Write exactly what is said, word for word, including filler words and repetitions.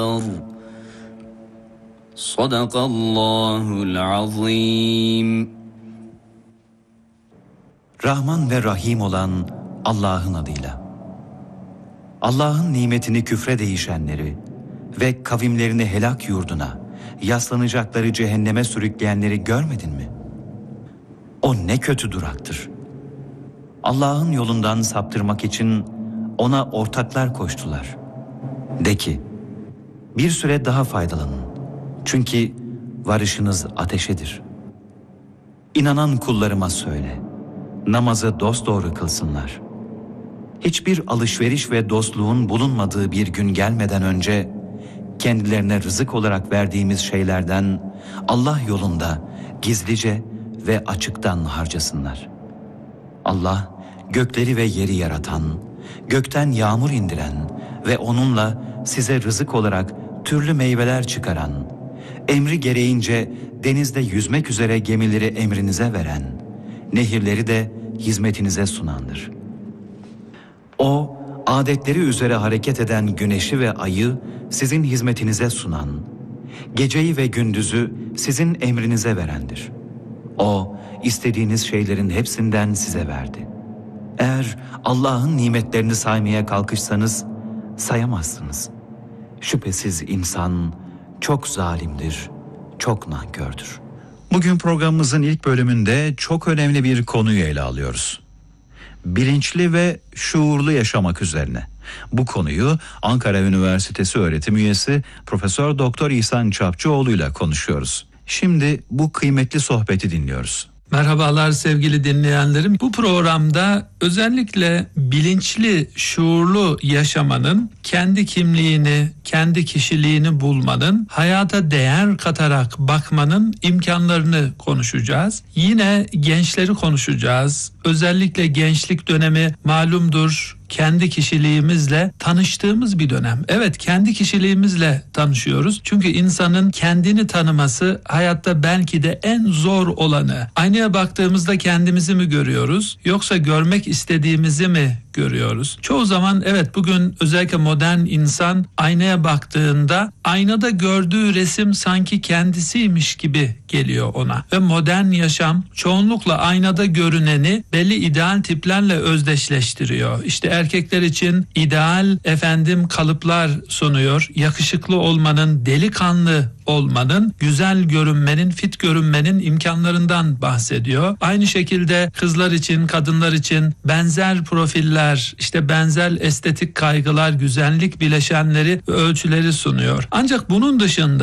Sadakallahul azim. Rahman ve Rahim olan Allah'ın adıyla. Allah'ın nimetini küfre değişenleri ve kavimlerini helak yurduna, yaslanacakları cehenneme sürükleyenleri görmedin mi? O ne kötü duraktır. Allah'ın yolundan saptırmak için ona ortaklar koştular. De ki, bir süre daha faydalanın. Çünkü varışınız ateşedir. İnanan kullarıma söyle, namazı dosdoğru kılsınlar. Hiçbir alışveriş ve dostluğun bulunmadığı bir gün gelmeden önce kendilerine rızık olarak verdiğimiz şeylerden Allah yolunda gizlice ve açıktan harcasınlar. Allah gökleri ve yeri yaratan, gökten yağmur indiren ve onunla size rızık olarak türlü meyveler çıkaran, emri gereğince denizde yüzmek üzere gemileri emrinize veren, nehirleri de hizmetinize sunandır. O, adetleri üzere hareket eden güneşi ve ayı sizin hizmetinize sunan, geceyi ve gündüzü sizin emrinize verendir. O, istediğiniz şeylerin hepsinden size verdi. Eğer Allah'ın nimetlerini saymaya kalkışsanız, sayamazsınız. Şüphesiz insan çok zalimdir, çok nankördür. Bugün programımızın ilk bölümünde çok önemli bir konuyu ele alıyoruz. Bilinçli ve şuurlu yaşamak üzerine. Bu konuyu Ankara Üniversitesi öğretim üyesi Profesör Doktor İhsan Çapçıoğlu ile konuşuyoruz. Şimdi bu kıymetli sohbeti dinliyoruz. Merhabalar sevgili dinleyenlerim. Bu programda özellikle bilinçli, şuurlu yaşamanın, kendi kimliğini, kendi kişiliğini bulmanın, hayata değer katarak bakmanın imkanlarını konuşacağız. Yine gençleri konuşacağız. Özellikle gençlik dönemi malumdur, kendi kişiliğimizle tanıştığımız bir dönem. Evet, kendi kişiliğimizle tanışıyoruz. Çünkü insanın kendini tanıması hayatta belki de en zor olanı. Aynaya baktığımızda kendimizi mi görüyoruz, yoksa görmek istediğimizi mi görüyoruz? Çoğu zaman evet, bugün özellikle modern insan aynaya baktığında aynada gördüğü resim sanki kendisiymiş gibi geliyor ona. Ve modern yaşam çoğunlukla aynada görüneni belli ideal tiplerle özdeşleştiriyor. İşte erkekler için ideal efendim kalıplar sunuyor. Yakışıklı olmanın, delikanlı olmanın, güzel görünmenin, fit görünmenin imkanlarından bahsediyor. Aynı şekilde kızlar için, kadınlar için benzer profiller, işte benzer estetik kaygılar, güzellik bileşenleri ve ölçüleri sunuyor. Ancak bunun dışında